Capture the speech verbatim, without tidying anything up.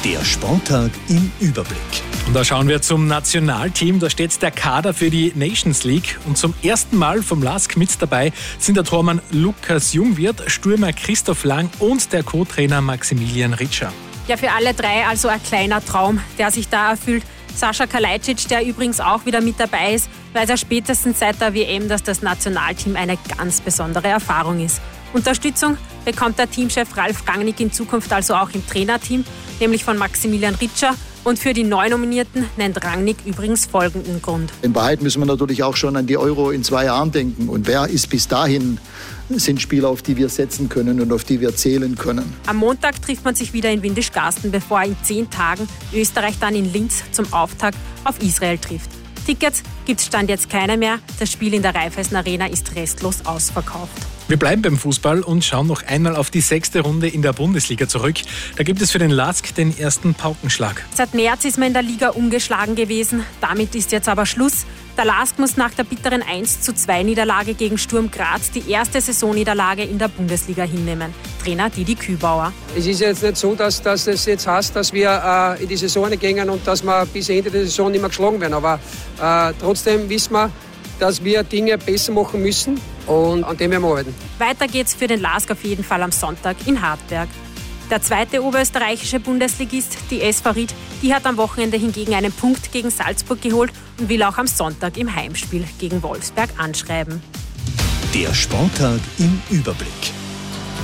Der Sporttag im Überblick. Und da schauen wir zum Nationalteam. Da steht der Kader für die Nations League. Und zum ersten Mal vom LASK mit dabei sind der Tormann Lukas Jungwirth, Stürmer Christoph Lang und der Co-Trainer Maximilian Ritscher. Ja, für alle drei also ein kleiner Traum, der sich da erfüllt. Sascha Kalajdzic, der übrigens auch wieder mit dabei ist, weiß er spätestens seit der W M, dass das Nationalteam eine ganz besondere Erfahrung ist. Unterstützung bekommt der Teamchef Ralf Rangnick in Zukunft also auch im Trainerteam, nämlich von Maximilian Ritscher. Und für die Neunominierten nennt Rangnick übrigens folgenden Grund. In Wahrheit müssen wir natürlich auch schon an die Euro in zwei Jahren denken. Und wer ist bis dahin, sind Spieler, auf die wir setzen können und auf die wir zählen können. Am Montag trifft man sich wieder in Windischgarsten, bevor in zehn Tagen Österreich dann in Linz zum Auftakt auf Israel trifft. Tickets gibt es Stand jetzt keine mehr. Das Spiel in der Raiffeisen Arena ist restlos ausverkauft. Wir bleiben beim Fußball und schauen noch einmal auf die sechste Runde in der Bundesliga zurück. Da gibt es für den LASK den ersten Paukenschlag. Seit März ist man in der Liga ungeschlagen gewesen. Damit ist jetzt aber Schluss. Der LASK muss nach der bitteren eins zu zwei Niederlage gegen Sturm Graz die erste Saisonniederlage in der Bundesliga hinnehmen. Trainer Didi Kübauer. Es ist jetzt nicht so, dass, dass es jetzt heißt, dass wir äh, in die Saison gehen und dass wir bis Ende der Saison nicht mehr geschlagen werden. Aber äh, trotzdem wissen wir, dass wir Dinge besser machen müssen und an dem werden wir arbeiten. Weiter geht's für den LASK auf jeden Fall am Sonntag in Hartberg. Der zweite oberösterreichische Bundesligist, die S V Ried, die hat am Wochenende hingegen einen Punkt gegen Salzburg geholt und will auch am Sonntag im Heimspiel gegen Wolfsberg anschreiben. Der Sporttag im Überblick.